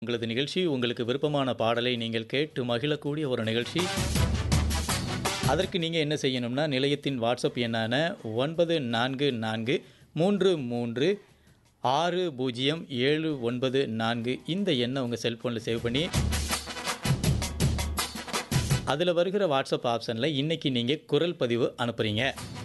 உங்களது நிகழ்ச்சி உங்களுக்கு விருப்பமான பாடலை நீங்கள் கேட்டு மகிழக்கூடிய ஒரு நிகழ்ச்சி. அதற்கு நீங்கள் என்ன செய்யணும்னா, நிலையத்தின் வாட்ஸ்அப் எண்ணான 9433600794 இந்த எண்ணை உங்கள் செல்ஃபோனில் சேவ் பண்ணி அதில் வருகிற வாட்ஸ்அப் ஆப்ஷனில் இன்றைக்கி நீங்கள் குரல் பதிவு அனுப்புகிறீங்க.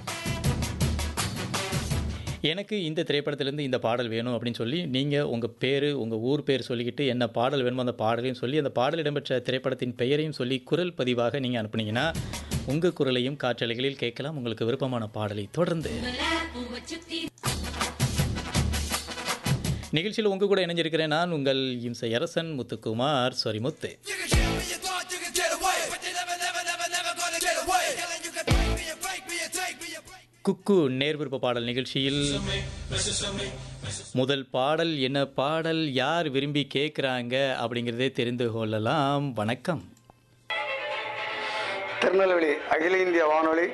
எனக்கு இந்த திரைப்படத்திலேருந்து இந்த பாடல் வேணும் அப்படின்னு சொல்லி நீங்கள் உங்கள் பேர், உங்கள் ஊர் பேர் சொல்லிக்கிட்டு என்ன பாடல் வேணுமோ அந்த பாடலையும் சொல்லி, அந்த பாடல் இடம்பெற்ற திரைப்படத்தின் பெயரையும் சொல்லி குரல் பதிவாக நீங்கள் அனுப்புனீங்கன்னா உங்கள் குரலையும் காற்றலைகளில் கேட்கலாம். உங்களுக்கு விருப்பமான பாடலை தொடர்ந்து நிகழ்ச்சியில் உங்கள் கூட இணைஞ்சிருக்கிறேன் நான் உங்கள் இம்சை அரசன் முத்துக்குமார் சொரிமுத்து. குக்கு நேர்விருப்ப பாடல் நிகழ்ச்சியில் முதல் பாடல் என்ன பாடல், யார் விரும்பி கேட்குறாங்க அப்படிங்கிறதே தெரிந்து கொள்ளலாம். வணக்கம். திருநெல்வேலி அகில இந்திய வானொலி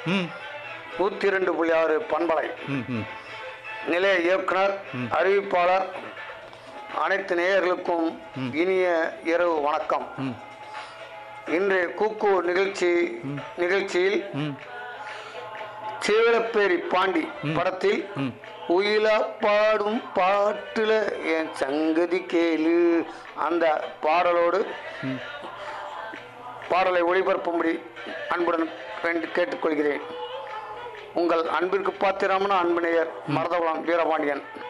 102.6 பண்பலை நிலைய இயக்குனர், அறிவிப்பாளர், அனைத்து நேயர்களுக்கும் இனிய இரவு வணக்கம். இன்றைய குக்கு நிகழ்ச்சியில் சேவலப்பேரி பாண்டி படத்தில் உயிலா பாடும் பாட்டுல என் சங்கதி கேளு அந்த பாடலோடு பாடலை ஒளிபரப்பும்படி அன்புடன் கேட்டுக்கொள்கிறேன். உங்கள் அன்பிற்கு பாத்திரமான அன்பு நேயர் மருதகுலம் வீரபாண்டியன்.